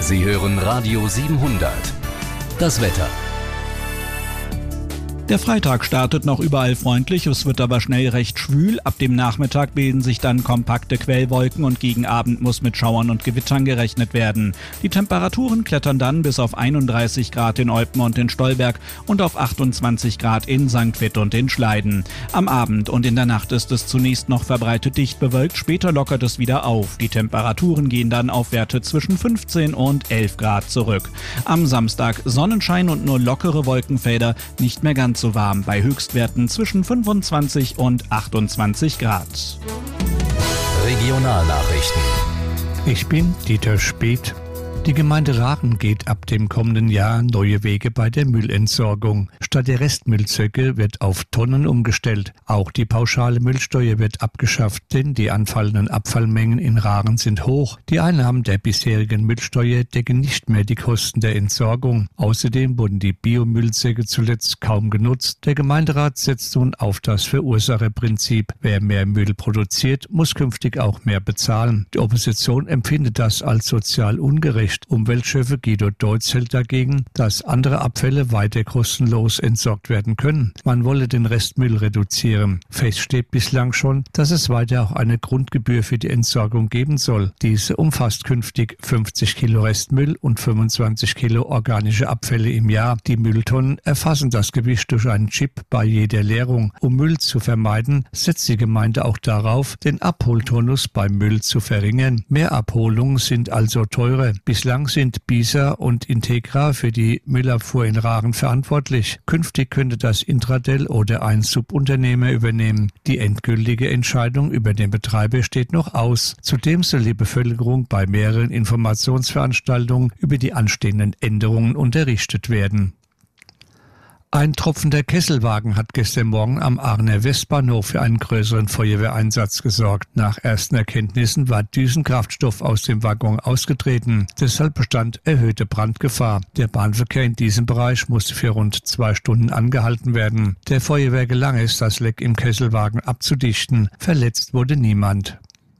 Sie hören Radio 700. Das Wetter. Der Freitag startet noch überall freundlich, es wird aber schnell recht schwül. Ab dem Nachmittag bilden sich dann kompakte Quellwolken und gegen Abend muss mit Schauern und Gewittern gerechnet werden. Die Temperaturen klettern dann bis auf 31 Grad in Eupen und in Stolberg und auf 28 Grad in St. Vith und in Schleiden. Am Abend und in der Nacht ist es zunächst noch verbreitet dicht bewölkt, später lockert es wieder auf. Die Temperaturen gehen dann auf Werte zwischen 15 und 11 Grad zurück. Am Samstag Sonnenschein und nur lockere Wolkenfelder, nicht mehr ganz so warm, bei Höchstwerten zwischen 25 und 28 Grad. Regionalnachrichten. Ich bin Dieter Speth. Die Gemeinde Rachen geht ab dem kommenden Jahr neue Wege bei der Müllentsorgung. Statt der Restmüllzöcke wird auf Tonnen umgestellt. Auch die pauschale Müllsteuer wird abgeschafft, denn die anfallenden Abfallmengen in Rachen sind hoch. Die Einnahmen der bisherigen Müllsteuer decken nicht mehr die Kosten der Entsorgung. Außerdem wurden die Biomüllsäcke zuletzt kaum genutzt. Der Gemeinderat setzt nun auf das Verursacherprinzip. Wer mehr Müll produziert, muss künftig auch mehr bezahlen. Die Opposition empfindet das als sozial ungerecht. Umweltchef Guido Deutz hält dagegen, dass andere Abfälle weiter kostenlos entsorgt werden können. Man wolle den Restmüll reduzieren. Fest steht bislang schon, dass es weiter auch eine Grundgebühr für die Entsorgung geben soll. Diese umfasst künftig 50 Kilo Restmüll und 25 Kilo organische Abfälle im Jahr. Die Mülltonnen erfassen das Gewicht durch einen Chip bei jeder Leerung. Um Müll zu vermeiden, setzt die Gemeinde auch darauf, den Abholtonus beim Müll zu verringern. Mehr Abholungen sind also teurer. Bislang sind Bisa und Integra für die Müllabfuhr in Rachen verantwortlich. Künftig könnte das Intradel oder ein Subunternehmer übernehmen. Die endgültige Entscheidung über den Betreiber steht noch aus. Zudem soll die Bevölkerung bei mehreren Informationsveranstaltungen über die anstehenden Änderungen unterrichtet werden. Ein tropfender Kesselwagen hat gestern Morgen am Aachener Westbahnhof für einen größeren Feuerwehreinsatz gesorgt. Nach ersten Erkenntnissen war Düsenkraftstoff aus dem Waggon ausgetreten. Deshalb bestand erhöhte Brandgefahr. Der Bahnverkehr in diesem Bereich musste für rund 2 Stunden angehalten werden. Der Feuerwehr gelang es, das Leck im Kesselwagen abzudichten. Verletzt wurde niemand.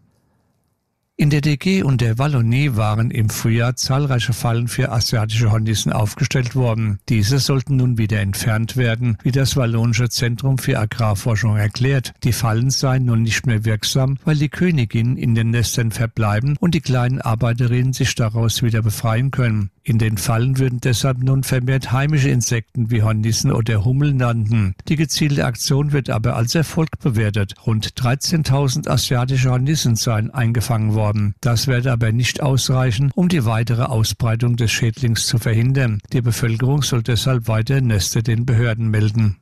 In der DG und der Wallonie waren im Frühjahr zahlreiche Fallen für asiatische Hornissen aufgestellt worden. Diese sollten nun wieder entfernt werden, wie das Wallonische Zentrum für Agrarforschung erklärt. Die Fallen seien nun nicht mehr wirksam, weil die Königinnen in den Nestern verbleiben und die kleinen Arbeiterinnen sich daraus wieder befreien können. In den Fallen würden deshalb nun vermehrt heimische Insekten wie Hornissen oder Hummeln landen. Die gezielte Aktion wird aber als Erfolg bewertet. Rund 13.000 asiatische Hornissen seien eingefangen worden. Das werde aber nicht ausreichen, um die weitere Ausbreitung des Schädlings zu verhindern. Die Bevölkerung soll deshalb weiter Nester den Behörden melden.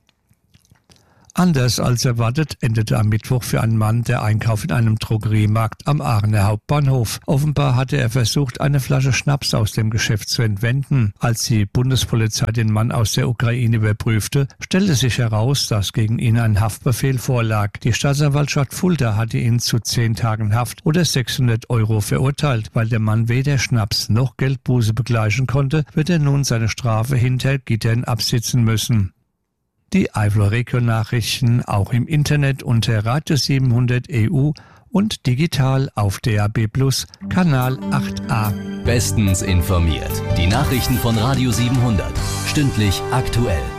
Anders als erwartet endete am Mittwoch für einen Mann der Einkauf in einem Drogeriemarkt am Aachener Hauptbahnhof. Offenbar hatte er versucht, eine Flasche Schnaps aus dem Geschäft zu entwenden. Als die Bundespolizei den Mann aus der Ukraine überprüfte, stellte sich heraus, dass gegen ihn ein Haftbefehl vorlag. Die Staatsanwaltschaft Fulda hatte ihn zu 10 Tagen Haft oder 600 € verurteilt. Weil der Mann weder Schnaps noch Geldbuße begleichen konnte, wird er nun seine Strafe hinter Gittern absitzen müssen. Die Eifler Region-Nachrichten auch im Internet unter Radio 700 EU und digital auf DAB+ Kanal 8a. Bestens informiert. Die Nachrichten von Radio 700. Stündlich aktuell.